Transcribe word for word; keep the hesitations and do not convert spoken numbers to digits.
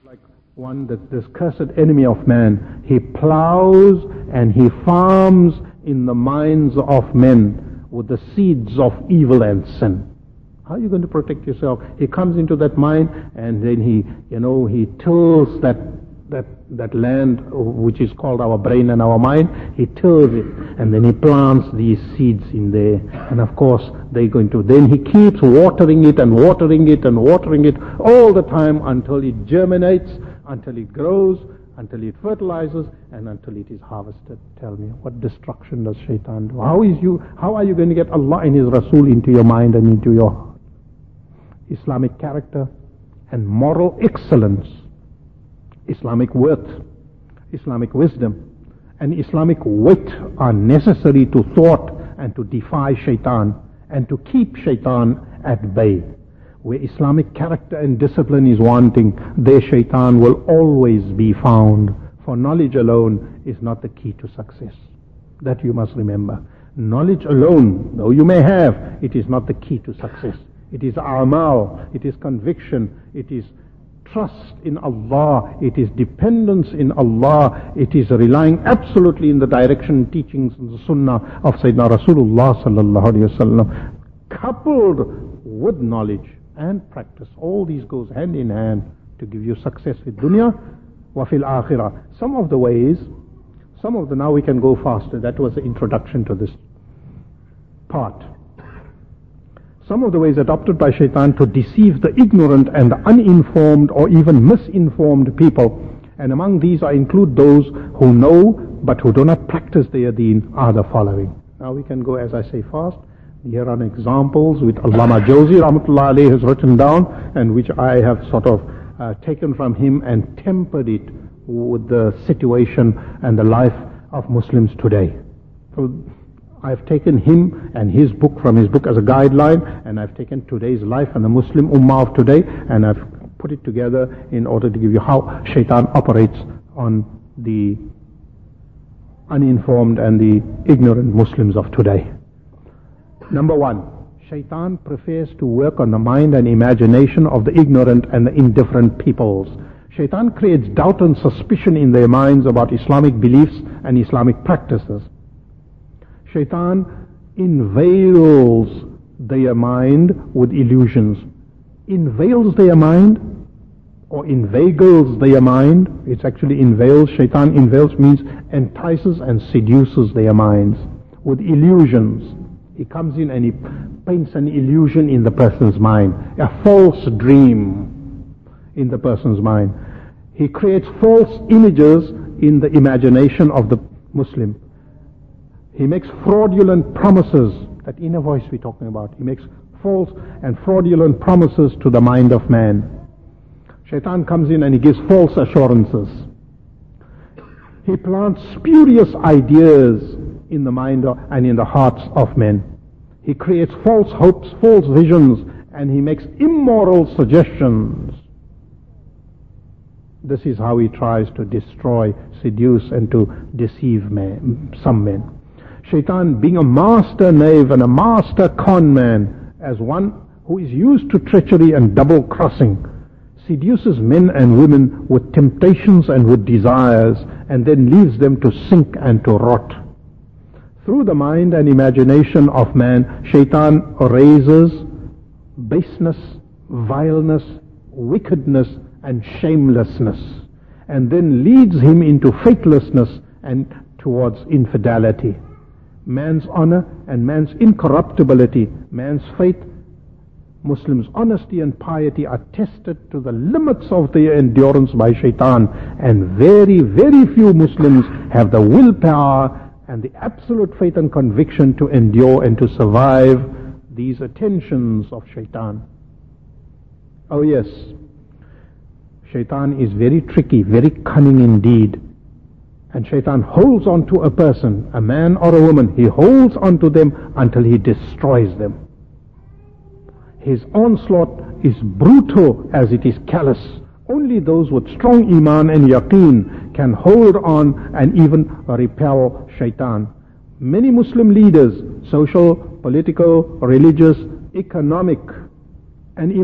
Like one, that this cursed enemy of man, he plows and he farms in the minds of men with the seeds of evil and sin. How are you going to protect yourself? He comes into that mind and then he, you know, he tills that that that land which is called our brain and our mind. He tills it and then he plants these seeds in there. And of course they're going to, then he keeps watering it and watering it and watering it all the time until it germinates, until it grows, until it fertilizes, and until it is harvested. Tell me, what destruction does shaitan do? How is you, how are you going to get Allah and His Rasul into your mind and into your heart? Islamic character and moral excellence, Islamic worth, Islamic wisdom, and Islamic wit are necessary to thwart and to defy shaitan and to keep shaitan at bay. Where Islamic character and discipline is wanting, there shaitan will always be found. For knowledge alone is not the key to success. That you must remember. Knowledge alone, though you may have, it is not the key to success. It is amal, it is conviction, it is trust in Allah, it is dependence in Allah, it is relying absolutely in the direction and teachings and the sunnah of Sayyidina Rasulullah sallallahu alayhi wa sallam, coupled with knowledge and practice. All these goes hand in hand to give you success in dunya wa fil akhirah. Some of the ways, some of the, now we can go faster, that was the introduction to this part. Some of the ways adopted by shaitan to deceive the ignorant and the uninformed or even misinformed people. And among these I include those who know but who do not practice their deen are the following. Now we can go, as I say, fast. Here are examples which Allama Jawzi rahmatullah alayhi has written down and which I have sort of uh, taken from him and tempered it with the situation and the life of Muslims today. So I've taken him and his book from his book as a guideline, and I've taken today's life and the Muslim ummah of today, and I've put it together in order to give you how shaitan operates on the uninformed and the ignorant Muslims of today. Number one, shaitan prefers to work on the mind and imagination of the ignorant and the indifferent peoples. Shaitan creates doubt and suspicion in their minds about Islamic beliefs and Islamic practices. Shaitan unveils their mind with illusions. Unveils their mind or inveigles their mind. It's actually unveils. Shaitan unveils means entices and seduces their minds with illusions. He comes in and he paints an illusion in the person's mind, a false dream in the person's mind. He creates false images in the imagination of the Muslim. He makes fraudulent promises, that inner voice we're talking about. He makes false and fraudulent promises to the mind of man. Shaitan comes in and he gives false assurances. He plants spurious ideas in the mind of, and in the hearts of men. He creates false hopes, false visions, and he makes immoral suggestions. This is how he tries to destroy, seduce, and to deceive men, some men. Shaitan, being a master knave and a master con man, as one who is used to treachery and double crossing, seduces men and women with temptations and with desires, and then leaves them to sink and to rot. Through the mind and imagination of man, shaitan raises baseness, vileness, wickedness, and shamelessness, and then leads him into faithlessness and towards infidelity. Man's honor and man's incorruptibility, man's faith, Muslims' honesty and piety are tested to the limits of their endurance by shaitan, and very, very few Muslims have the willpower and the absolute faith and conviction to endure and to survive these attentions of shaitan. Oh yes, shaitan is very tricky, very cunning indeed. And shaitan holds on to a person, a man or a woman, he holds on to them until he destroys them. His onslaught is brutal as it is callous. Only those with strong iman and yaqeen can hold on and even repel shaitan. Many Muslim leaders, social, political, religious, economic, and even